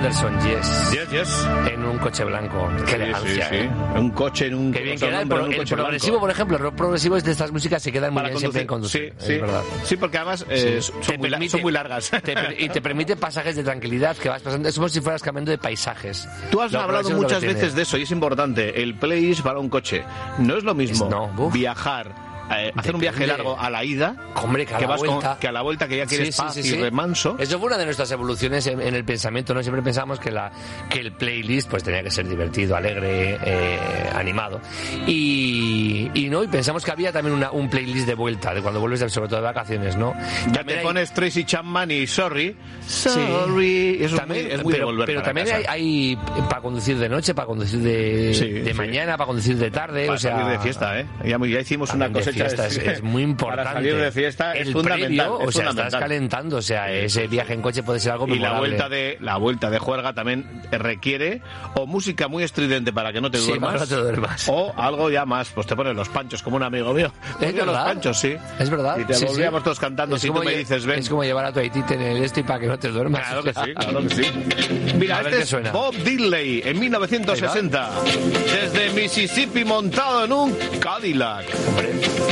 Anderson, Yes. Yes. En un coche blanco. Qué elegancia, sí. Un coche en un... Qué bien queda. El progresivo, blanco. por ejemplo, el rock progresivo es de estas músicas que quedan muy bien siempre en conducir. Sí, es verdad. Sí, porque además son muy largas. Y te permite pasajes de tranquilidad que vas pasando. Es como si fueras cambiando de paisajes. Tú has hablado muchas veces de eso y es importante. El playlist para un coche. No es lo mismo viajar... hacer un viaje largo a la ida, hombre, que a la vuelta que ya quieres paz y remanso. Eso fue una de nuestras evoluciones en el pensamiento, ¿no? Siempre pensábamos que el playlist pues tenía que ser divertido, alegre, animado. Y pensamos que había también un playlist de vuelta, de cuando vuelves sobre todo de vacaciones, ¿no? Ya te pones Tracy Chapman y Sorry. Eso también, es muy de volver pero también hay para conducir de noche, para conducir de mañana, para conducir de tarde, para salir de fiesta, Ya hicimos una cosa. Es muy importante. Para salir de fiesta es fundamental. Previo, estás calentando, ese viaje en coche puede ser algo memorable. Y la vuelta de juerga también requiere o música muy estridente para que no te duermas. Para que no te duermas. O algo ya más, pues te pones los panchos como un amigo mío. Los panchos, sí. Es verdad. Y te volvíamos todos cantando si tú me dices ven. Es como llevar a tu haitite en el y para que no te duermas. Claro que sí. Mira, este es Bob Dylan en 1960. Desde Mississippi montado en un Cadillac. Hombre.